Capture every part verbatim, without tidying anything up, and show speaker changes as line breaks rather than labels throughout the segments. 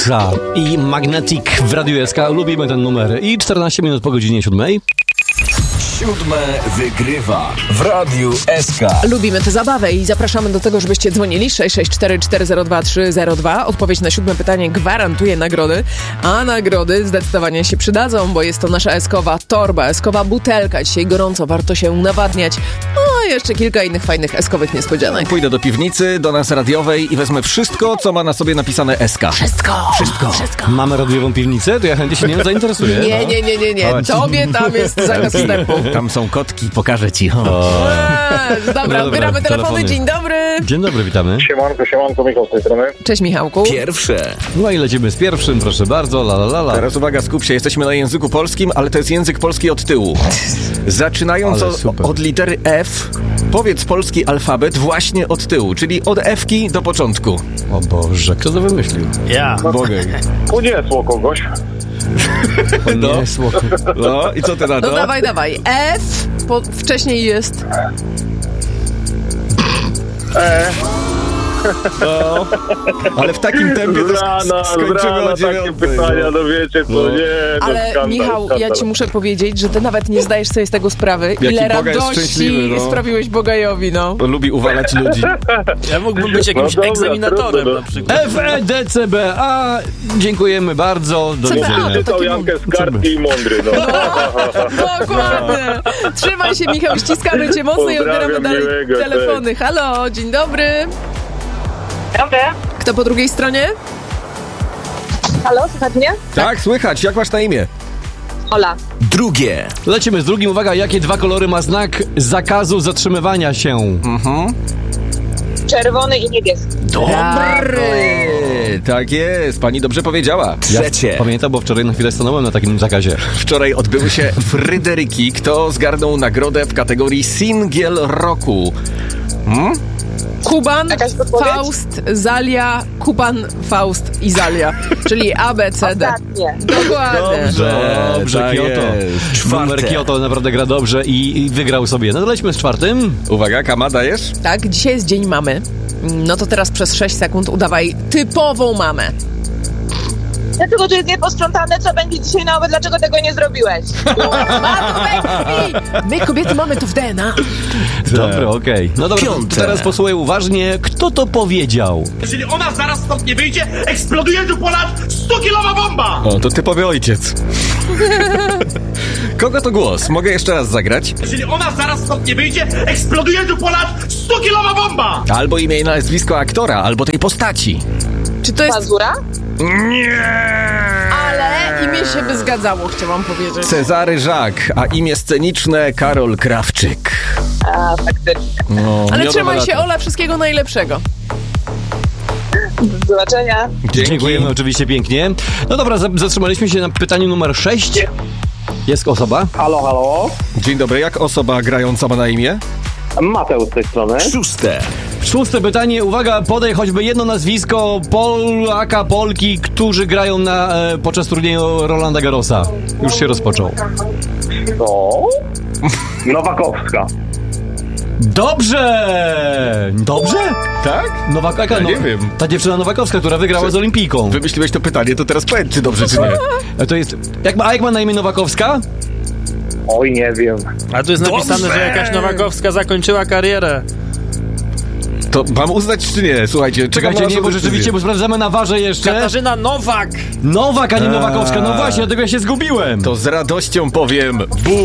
Alexa i Magnetic w Radiu S K. Lubimy ten numer. I czternaście minut po godzinie siódmej.
Siódme wygrywa w Radiu S K.
Lubimy tę zabawę i zapraszamy do tego, żebyście dzwonili sześć sześć cztery cztery zero dwa trzy zero dwa. Odpowiedź na siódme pytanie gwarantuje nagrody, a nagrody zdecydowanie się przydadzą, bo jest to nasza eskowa torba, eskowa butelka. Dzisiaj gorąco, warto się nawadniać. No i jeszcze kilka innych fajnych eskowych niespodzianek.
Pójdę do piwnicy, do nas radiowej i wezmę wszystko, co ma na sobie napisane S K.
Wszystko!
Wszystko.
Wszystko!
Mamy radiową piwnicę? To ja chętnie się nią zainteresuję.
Nie, nie, nie, nie, nie.
Chodź.
Tobie tam jest zakaz wstępu.
Tam są kotki, pokażę ci. O.
Eee, dobra,
dobra,
odbieramy telefony.
telefony.
Dzień dobry.
Dzień dobry, witamy.
Siemanko, siemanko, Michał z tej strony.
Cześć, Michałku.
Pierwsze.
No i lecimy z pierwszym, proszę bardzo, la la la la.
Teraz uwaga, skup się, jesteśmy na języku polskim, ale to jest język polski od tyłu. Zaczynając
Ale
o,
super.
od litery F, powiedz polski alfabet właśnie od tyłu, czyli od F-ki do początku.
O Boże, kto to wymyślił?
Ja. Bogej.
Uniesło kogoś.
No.
Nie, słoko.
No i co ty na
No
to?
dawaj, dawaj. F, po, wcześniej jest...
E,
No. Ale w takim tempie to
z rana,
sk-
z
skończymy
rana
o
takie
dziewiątej.
pytania, no wiecie co,
No.
nie, no
Ale
skandal,
Michał,
skandal.
ja ci muszę powiedzieć, że ty nawet nie zdajesz sobie z tego sprawy,
Jaki
ile
Boga jest
radości
szczęśliwy, no.
sprawiłeś Bogajowi, no.
Lubi uwalać ludzi.
Ja mógłbym być jakimś
No dobra,
egzaminatorem
trudno, no.
na przykład.
F E D C B A. Dziękujemy bardzo. Do
C B A.
widzenia.
to
Czytał
taki
Jankę z kartki i mądry, no.
Dokładnie. Trzymaj się, Michał, ściskamy cię mocno i odbieramy
Pozdrawiam,
dalej
miłego,
telefony. Halo, dzień dobry.
Dobry.
Kto po drugiej stronie?
Halo, słychać mnie?
Tak, słychać. Jak masz na imię?
Ola.
Drugie.
Lecimy z drugim. Uwaga, jakie dwa kolory ma znak zakazu zatrzymywania się?
Mhm.
Czerwony i niebieski.
Dobry. Tak jest, pani dobrze powiedziała. Trzecie.
Ja pamiętam, bo wczoraj na chwilę stanąłem na takim zakazie.
Wczoraj odbyły się Fryderyki. Kto zgarnął nagrodę w kategorii Singiel Roku? Hmm?
Kuban,
Jakaś podpowiedź?
Faust, Zalia, Kuban, Faust i Zalia. Czyli A, B, C, D.
Ostatnie.
Dokładnie.
Dobrze, dobrze,
tak
Kyoto.
jest. Czwarte.
Numer Kyoto naprawdę gra dobrze i, i wygrał sobie. No to lećmy z czwartym.
Uwaga, Kama, dajesz?
Tak, dzisiaj jest Dzień Mamy. No to teraz przez sześć sekund udawaj typową mamę.
Dlaczego tu jest nieposprzątane? Co będzie dzisiaj nowe? Dlaczego tego nie zrobiłeś?
My kobiety mamy to w D N A.
Dobra, okej. No dobra, to
Piąte.
teraz posłuchaj uważnie. Kto to powiedział?
Jeżeli ona zaraz stąd nie wyjdzie, eksploduje tu ponad sto-kilowa bomba!
O, to typowy ojciec. Kogo to głos? Mogę jeszcze raz zagrać?
Jeżeli ona zaraz stąd nie wyjdzie, eksploduje tu ponad sto-kilowa bomba!
Albo imię i nazwisko aktora, albo tej postaci.
Czy to jest...
Pazura?
Ale imię się by zgadzało, chciałam powiedzieć.
Cezary Żak, a imię sceniczne Karol Krawczyk.
A, faktycznie.
No,
Ale
miodowe
trzymaj się,
lata.
Ola, wszystkiego najlepszego.
Do zobaczenia.
Dzięki.
Dziękujemy oczywiście pięknie. No dobra, za- zatrzymaliśmy się na pytaniu numer sześć. Jest osoba?
Halo, halo.
Dzień dobry, jak osoba grająca ma na imię?
Mateusz z tej strony.
Szóste.
Szóste pytanie. Uwaga, podaj choćby jedno nazwisko Polaka, Polki, którzy grają na, e, podczas turnieju Rolanda Garrosa. Już się rozpoczął.
No. Nowakowska.
Dobrze! Dobrze?
Tak?
Nowak- jaka
Ja nie
no-
wiem.
Ta dziewczyna Nowakowska, która wygrała z Olimpijką.
Wymyśliłeś to pytanie, to teraz powiedz, czy dobrze, czy nie.
E, To jest... Jak ma, a jak ma na imię Nowakowska?
Oj, nie wiem.
A tu jest napisane,
Dobrze!
że jakaś Nowakowska zakończyła karierę.
To mam uznać, czy nie? Słuchajcie, czekam
Czekajcie,
na
nie,
waszą
bo
decyzję.
rzeczywiście, bo sprawdzamy na warze jeszcze.
Katarzyna Nowak!
Nowak, a nie
A.
Nowakowska. No właśnie, dlatego ja się zgubiłem.
To z radością powiem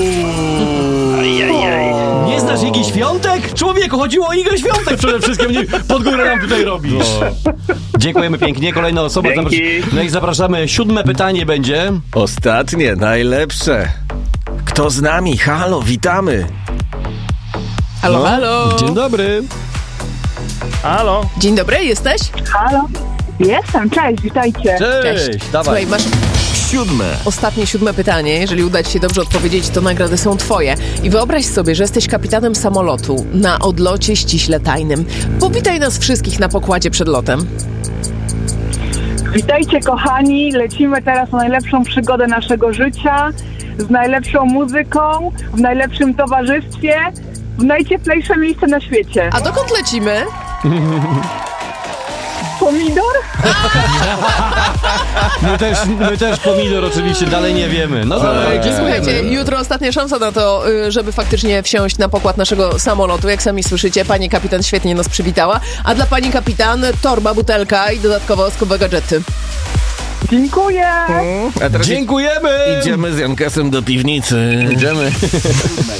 Nie znasz Igi Świątek? Człowieku, chodziło o Igę Świątek przede wszystkim. Nie, pod górę nam tutaj robisz. Dziękujemy pięknie. Kolejna osoba.
Dzięki.
Zapras- no i zapraszamy. Siódme pytanie będzie.
ostatnie, najlepsze. Kto z nami? Halo, witamy.
Halo,
No.
halo.
Dzień dobry.
Halo?
Dzień dobry, jesteś?
Halo? Jestem, cześć, witajcie.
Cześć. Dawaj.
Słuchaj, masz
Siódme.
ostatnie, siódme pytanie. Jeżeli uda ci się dobrze odpowiedzieć, to nagrody są twoje. I wyobraź sobie, że jesteś kapitanem samolotu na odlocie ściśle tajnym. Powitaj nas wszystkich na pokładzie przed lotem.
Witajcie kochani, lecimy teraz na najlepszą przygodę naszego życia, z najlepszą muzyką, w najlepszym towarzystwie, w najcieplejsze miejsce na świecie.
A dokąd lecimy?
Pomidor?
My też, my też pomidor oczywiście, dalej nie wiemy. No
Ej,
tak.
Słuchajcie, jutro ostatnia szansa na to, y, żeby faktycznie wsiąść na pokład naszego samolotu. Jak sami słyszycie, pani kapitan świetnie nas przywitała. A dla pani kapitan torba, butelka i dodatkowo skowe gadżety.
Dziękuję!
A teraz
Dziękujemy!
idziemy z Jankesem do piwnicy.
Idziemy.